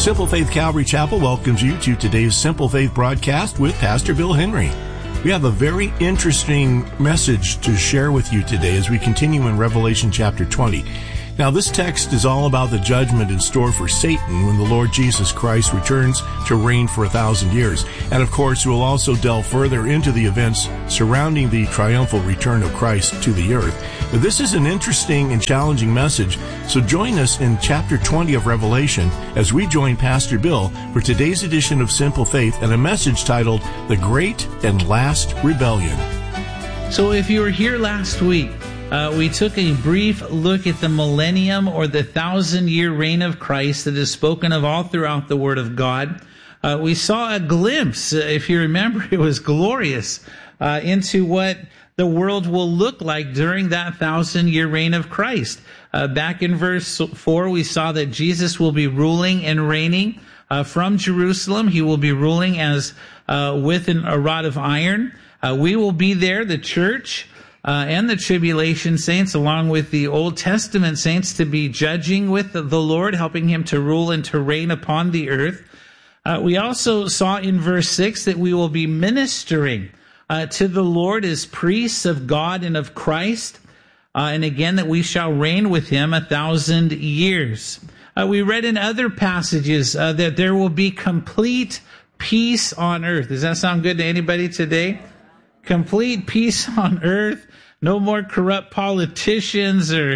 Simple Faith Calvary Chapel welcomes you to today's Simple Faith broadcast with Pastor Bill Henry. We have a very interesting message to share with you today as we continue in Revelation chapter 20. Now, this text is all about the judgment in store for Satan when the Lord Jesus Christ returns to reign for 1,000 years. And of course, we'll also delve further into the events surrounding the triumphal return of Christ to the earth. Now, this is an interesting and challenging message, so join us in chapter 20 of Revelation as we join Pastor Bill for today's edition of Simple Faith and a message titled, The Great and Last Rebellion. So if you were here last week, we took a brief look at the millennium or the 1,000-year reign of Christ that is spoken of all throughout the Word of God. We saw a glimpse, if you remember, it was glorious, into what the world will look like during that 1,000-year reign of Christ. Back in verse 4, we saw that Jesus will be ruling and reigning from Jerusalem. He will be ruling as with a rod of iron. We will be there, the church, and the tribulation saints, along with the Old Testament saints, to be judging with the Lord, helping him to rule and to reign upon the earth. We also saw in verse 6 that we will be ministering to the Lord as priests of God and of Christ, and again that we shall reign with him 1,000 years. We read in other passages that there will be complete peace on earth. Does that sound good to anybody today? Complete peace on earth. No more corrupt politicians or,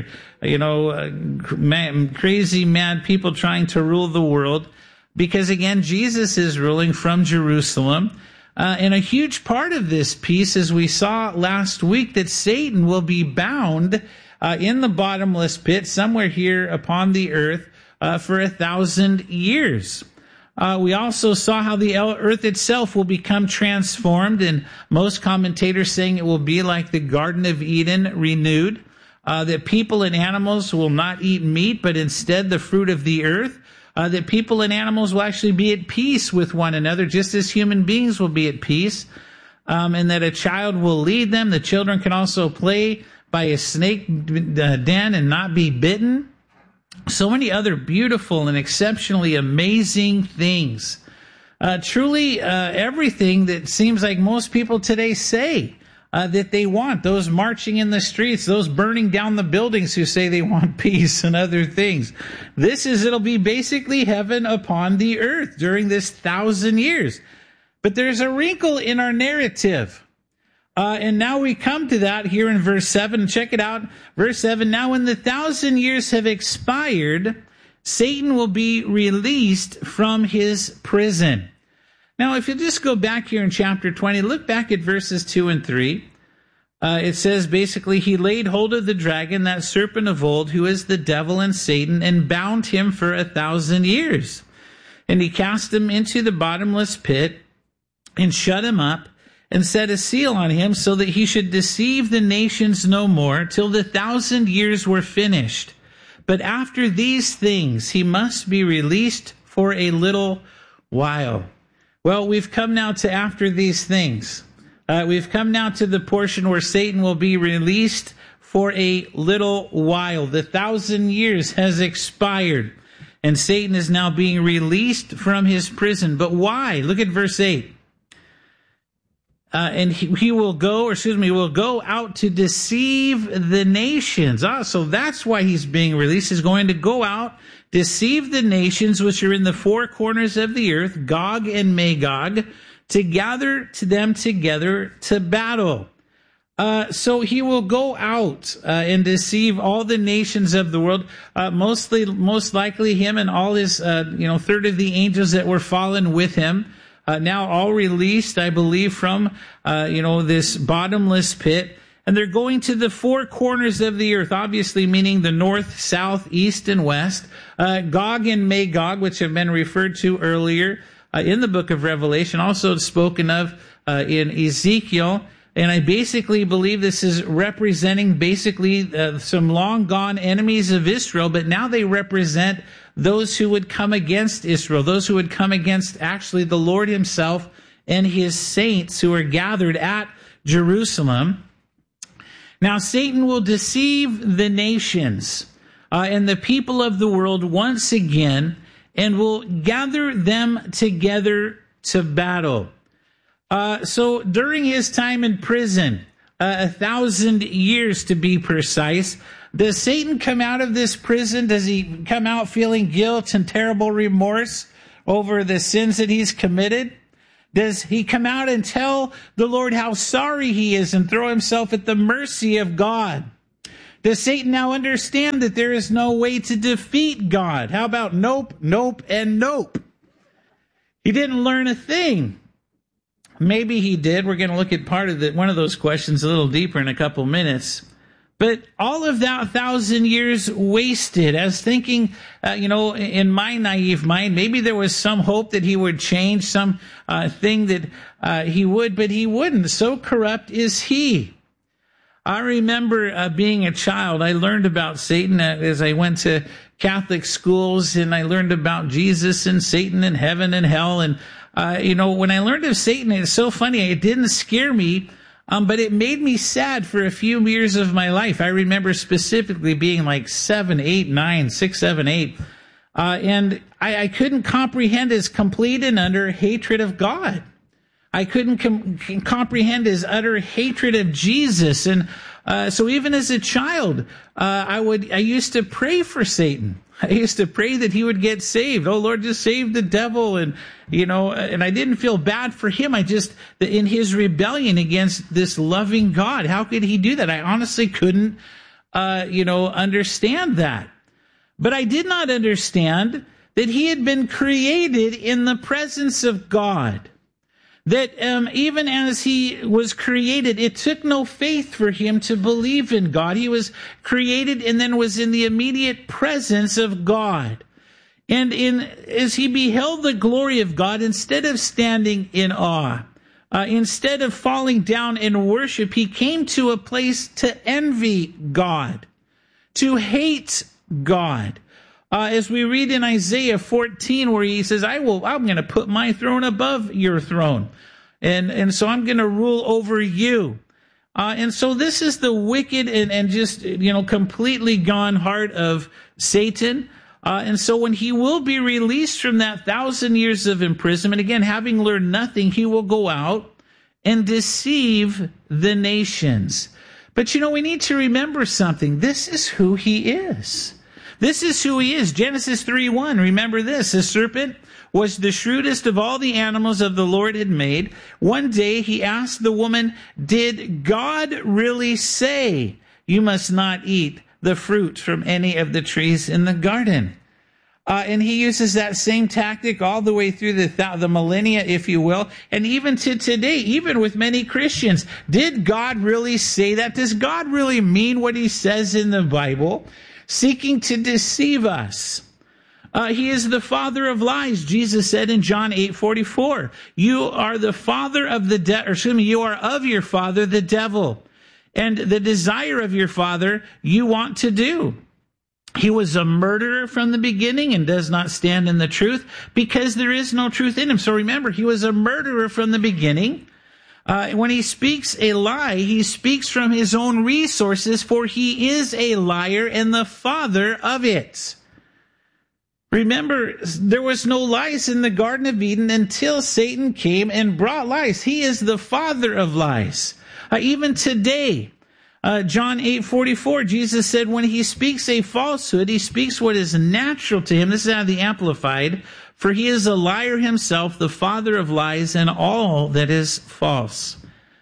crazy mad people trying to rule the world. Because again, Jesus is ruling from Jerusalem. And a huge part of this peace, as we saw last week, that Satan will be bound in the bottomless pit somewhere here upon the earth for 1,000 years. We also saw how the earth itself will become transformed, and most commentators saying it will be like the Garden of Eden renewed, that people and animals will not eat meat, but instead the fruit of the earth, that people and animals will actually be at peace with one another, just as human beings will be at peace, and that a child will lead them. The children can also play by a snake den and not be bitten. So many other beautiful and exceptionally amazing things. Truly, everything that seems like most people today say that they want. Those marching in the streets, those burning down the buildings who say they want peace and other things. It'll be basically heaven upon the earth during this 1,000 years. But there's a wrinkle in our narrative. And now we come to that here in verse 7. Check it out. Verse 7, now when the 1,000 years have expired, Satan will be released from his prison. Now, if you just go back here in chapter 20, look back at verses 2 and 3. It says basically, he laid hold of the dragon, that serpent of old, who is the devil and Satan, and bound him for 1,000 years. And he cast him into the bottomless pit and shut him up, and set a seal on him so that he should deceive the nations no more till the 1,000 years were finished. But after these things, he must be released for a little while. Well, we've come now to after these things. We've come now to the portion where Satan will be released for a little while. The 1,000 years has expired, and Satan is now being released from his prison. But why? Look at verse 8. And he will go out to deceive the nations. So that's why he's being released. He's going to go out, deceive the nations which are in the four corners of the earth, Gog and Magog, to gather them together to battle. So he will go out and deceive all the nations of the world. Most likely him and all his, third of the angels that were fallen with him. Now all released, I believe, from, this bottomless pit. And they're going to the four corners of the earth, obviously meaning the north, south, east, and west. Gog and Magog, which have been referred to earlier in the book of Revelation, also spoken of in Ezekiel. And I basically believe this is representing some long gone enemies of Israel, but now they represent those who would come against Israel, those who would come against actually the Lord himself and his saints who are gathered at Jerusalem. Now Satan will deceive the nations and the people of the world once again, and will gather them together to battle. So during his time in prison, 1,000 years to be precise, does Satan come out of this prison? Does he come out feeling guilt and terrible remorse over the sins that he's committed? Does he come out and tell the Lord how sorry he is and throw himself at the mercy of God? Does Satan now understand that there is no way to defeat God? How about nope, nope, and nope? He didn't learn a thing. Maybe he did. We're going to look at one of those questions a little deeper in a couple minutes. But all of that 1,000 years wasted. I was thinking, in my naive mind, maybe there was some hope that he would change, some thing that he would, but he wouldn't. So corrupt is he. I remember being a child, I learned about Satan as I went to Catholic schools, and I learned about Jesus and Satan and heaven and hell. And, when I learned of Satan, it's so funny. It didn't scare me. But it made me sad for a few years of my life. I remember specifically being like 7, 8, 9, 6, 7, 8. And I couldn't comprehend his complete and utter hatred of God. I couldn't comprehend his utter hatred of Jesus. And so even as a child, I used to pray for Satan. I used to pray that he would get saved. Oh, Lord, just save the devil. And, and I didn't feel bad for him. In his rebellion against this loving God, how could he do that? I honestly couldn't, understand that. But I did not understand that he had been created in the presence of God. That even as he was created, it took no faith for him to believe in God. He was created and then was in the immediate presence of God. And as he beheld the glory of God, instead of standing in awe, instead of falling down in worship, he came to a place to envy God, to hate God. As we read in Isaiah 14, where he says, I'm going to put my throne above your throne. And so I'm going to rule over you. And so this is the wicked and just, completely gone heart of Satan. And so when he will be released from that 1,000 years of imprisonment, again, having learned nothing, he will go out and deceive the nations. But, we need to remember something. This is who he is. This is who he is. Genesis 3:1. Remember this. The serpent was the shrewdest of all the animals of the Lord had made. One day he asked the woman, did God really say you must not eat the fruit from any of the trees in the garden? And he uses that same tactic all the way through the millennia, if you will, and even to today, even with many Christians. Did God really say that? Does God really mean what he says in the Bible? Seeking to deceive us. He is the father of lies. Jesus said in John 8:44, you are the father of you are of your father, the devil, and the desire of your father you want to do. He was a murderer from the beginning and does not stand in the truth because there is no truth in him. So remember, he was a murderer from the beginning. When he speaks a lie, he speaks from his own resources, for he is a liar and the father of it. Remember, there was no lies in the Garden of Eden until Satan came and brought lies. He is the father of lies. Even today, John 8:44, Jesus said when he speaks a falsehood, he speaks what is natural to him. This is out of the Amplified. For he is a liar himself, the father of lies, and all that is false.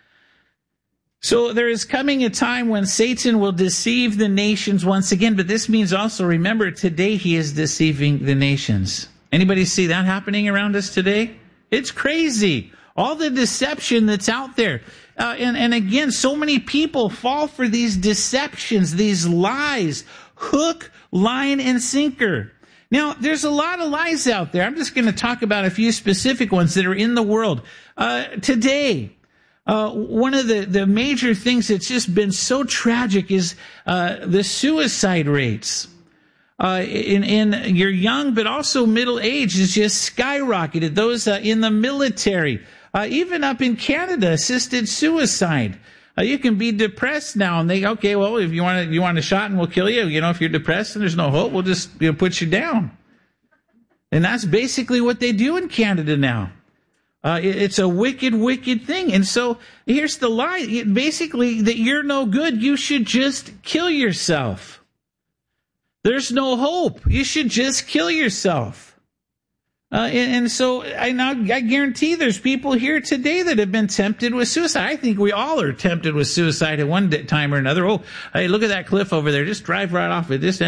So there is coming a time when Satan will deceive the nations once again, but this means also, remember, today he is deceiving the nations. Anybody see that happening around us today? It's crazy. All the deception that's out there. And again, so many people fall for these deceptions, these lies, hook, line, and sinker. Now, there's a lot of lies out there. I'm just going to talk about a few specific ones that are in the world. Today, one of the major things that's just been so tragic is the suicide rates. In your young but also middle age is just skyrocketed. Those in the military, even up in Canada, assisted suicide. You can be depressed now, and if you want a shot and we'll kill you. If you're depressed and there's no hope, we'll just put you down. And that's basically what they do in Canada now. It's a wicked, wicked thing. And so here's the lie. Basically, that you're no good. You should just kill yourself. There's no hope. You should just kill yourself. And so I guarantee there's people here today that have been tempted with suicide. I think we all are tempted with suicide at one time or another. Oh, hey, look at that cliff over there. Just drive right off it. Just